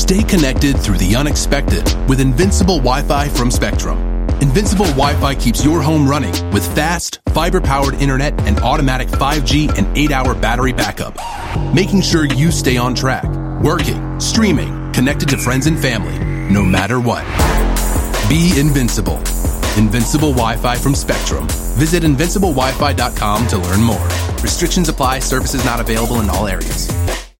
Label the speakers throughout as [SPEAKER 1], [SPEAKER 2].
[SPEAKER 1] Stay connected through the unexpected with Invincible Wi-Fi from Spectrum. Invincible Wi-Fi keeps your home running with fast, fiber-powered internet and automatic 5G and 8-hour battery backup, making sure you stay on track, working, streaming, connected to friends and family, no matter what. Be invincible. Invincible Wi-Fi from Spectrum. Visit invinciblewifi.com to learn more. Restrictions apply. Services not available in all areas.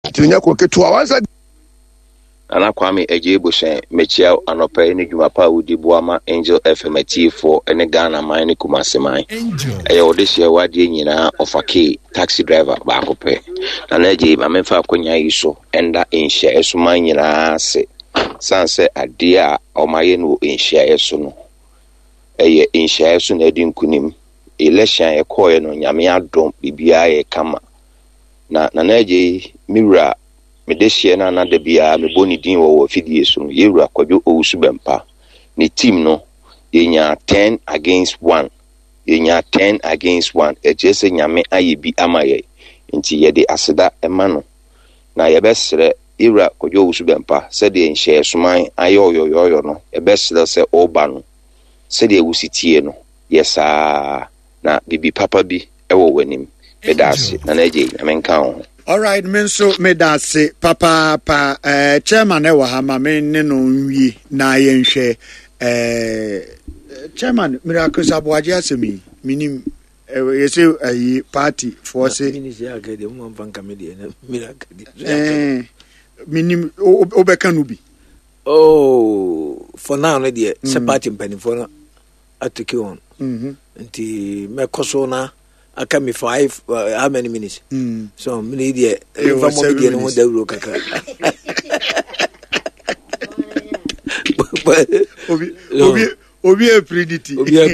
[SPEAKER 2] Ana kwame ejebo shen mechia anopa ene dwumapa udi boama Angel FM T4 ene Ghana mine kumasemai eye odehye wade nyina ofake taxi driver ba kope na eje mamemfa akonya yiso enda enhye esuma nyina se sanse ade a omaye no enhye eso no eye enhye eso na edi nkunim election ekoye no nyame adom bibia ye kama na eje miwura medeshie na na debia me boni din wo fidie so yewura kwadwo owusu bempa ni team no yenya 10 against 1 yenya 10 against 1 ejese nyame ayebi amaye nti yede aseda ema no na yebesre yewura kwadwo owusu bempa se de nhye soman ayoyoyoyo no yebesre se oba no se de ewusitie no yesa na bibi papa bi ewo wanim bedase na eje amenka ho.
[SPEAKER 3] All right, menso medase papa chairman e wa ha ma men ne no nwi na yenhwe chairman Miracle Sabuaje asemi minim yese ayi party force minim obeka no bi
[SPEAKER 4] for now no dey se party mpanifo no atake on nti mekoso na aka me 5 how many minutes so me need the information no da ro kaka
[SPEAKER 3] obi e predicti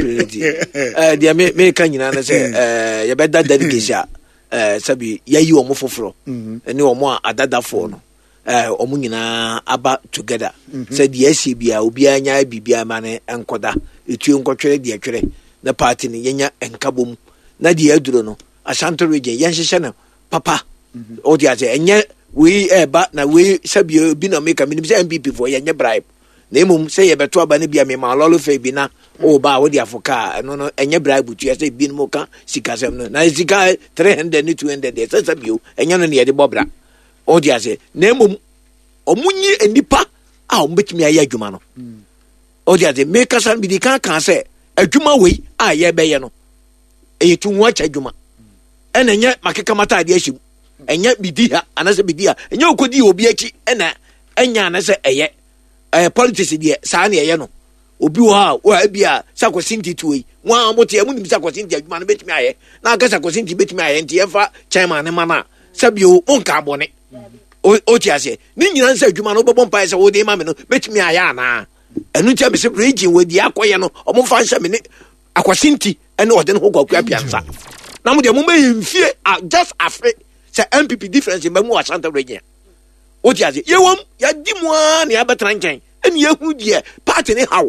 [SPEAKER 4] dia me kan nyina na say ye beda dedication sabi yayi omo foforo ene omo adada fo no omo nyina aba together say dia sie bia obi anya bibia ma ne enkoda etu nkotwere dia twere na party ne yenya enkabom na di aduro no Ashanti region yenhye na papa o di ase enye we eba na we sabio bi na make minim say MPP for yenye bribe na emum say ye beto aba na bia me ma lolo fe bi na o ba wo di afoka no enye bribe tu say bi no ka sikasem no na sika 300 ni 200 dey say sabio enye no ne ye de bobra o di ase na emum omunyi enipa a o betimi aye adwuma no o di ase make san bi di kan say adwuma we a ye be ye no eyetu nwacha adwuma ena enye makeka mata ade ahim enye bidiha anase bidiha enye okodi obi achi ena enya anase eye politics die saa na eye no obi wa bia sakosinti tuyi nwa amote amunim sakosinti adwuma no betimi aye na aka sakosinti betimi aye nti efa chairman ne mana sabio onka abone o ti ase ni nyina nsa adwuma no bobon pa ese wo de ma me no betimi aye ana enu ntia be se region we di akoye no omo fa nsa me ne akwasinti ene odene ho gwakwa piansa na mo de mo mfie just afre say MPP difference in mu Ashanti region o ti ase yewom ya di mu an ya betra nchen ene yehu die party ne hawo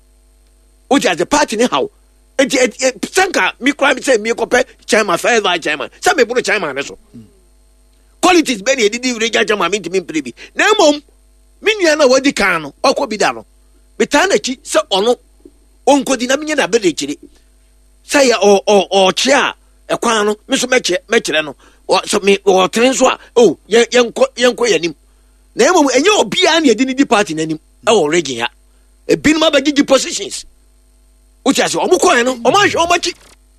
[SPEAKER 4] o ti ase party ne hawo enti sanka mi kwa mi say mi kope chairman five chairman say me buru chairman ne so qualities be ne didi region chairman mi ntimi prebi na mom mi nua na wadi kan no okobi da no betana chi say ono onkodi na minya na be de chiri say o chia ekwan no me so mekire no so me o tren so a yenko yanim na emom enye obia na yedi ni di party nanim e o region ya e bin ma bagigi positions uchi ase omo koen no omo ahwe omo chi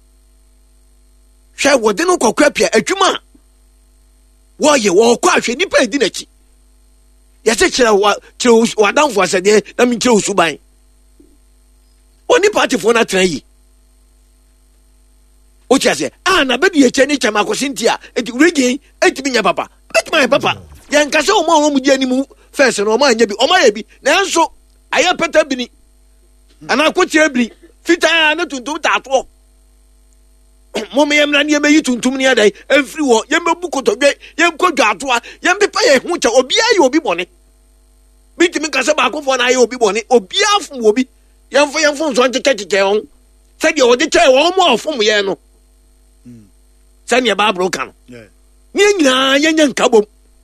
[SPEAKER 4] hwe wode no kokwa pia adwuma wo ye wo kwa ahwe nipa edi na chi ya se kire wa danfo asede na mi kire usuban oni party for na tren yi uchi ase na be die cheni chama kosintia eti region eti nya papa betuma papa yan kase omo mu di animu first no omo anya bi omo ya bi na enso aya peta bi ni ana kwoti abri fita na tuntum ta to mo me yemra ne be tuntum ne adai every wo yem be bukoto dwe yem kodwa atoa yem be pa ye hu cha obi aye obi bone bitimi kase ba akofo na aye obi bone obi afum obi yemfo nso nchekeke on se de odi che wo mo afum ye no sani ba bro kan ni nyina yenya nkabom